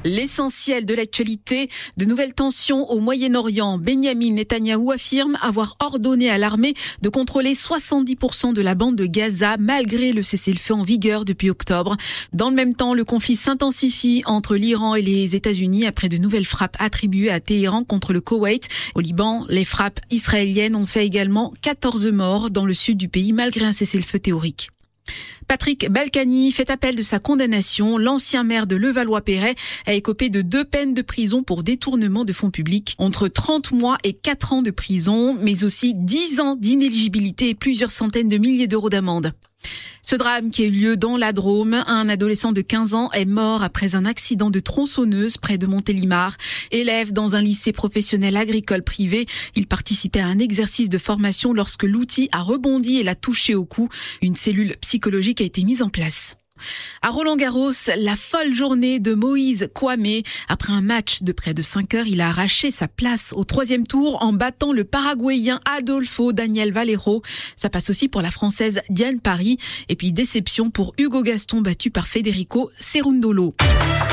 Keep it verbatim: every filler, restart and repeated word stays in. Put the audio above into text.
L'essentiel de l'actualité, de nouvelles tensions au Moyen-Orient. Benyamin Netanyahou affirme avoir ordonné à l'armée de contrôler soixante-dix pour cent de la bande de Gaza malgré le cessez-le-feu en vigueur depuis octobre. Dans le même temps, le conflit s'intensifie entre l'Iran et les États-Unis après de nouvelles frappes attribuées à Téhéran contre le Koweït. Au Liban, les frappes israéliennes ont fait également quatorze morts dans le sud du pays malgré un cessez-le-feu théorique. Patrick Balkany fait appel de sa condamnation. L'ancien maire de Levallois-Perret a écopé de deux peines de prison pour détournement de fonds publics, entre trente mois et quatre ans de prison, mais aussi dix ans d'inéligibilité et plusieurs centaines de milliers d'euros d'amende. Ce drame qui a eu lieu dans la Drôme, un adolescent de quinze ans est mort après un accident de tronçonneuse près de Montélimar. Élève dans un lycée professionnel agricole privé, il participait à un exercice de formation lorsque l'outil a rebondi et l'a touché au cou. Une cellule psychologique a été mise en place. À Roland-Garros, la folle journée de Moïse Kouamé. Après un match de près de cinq heures, il a arraché sa place au troisième tour en battant le Paraguayen Adolfo Daniel Valero. Ça passe aussi pour la Française Diane Parry. Et puis déception pour Hugo Gaston battu par Federico Cerundolo.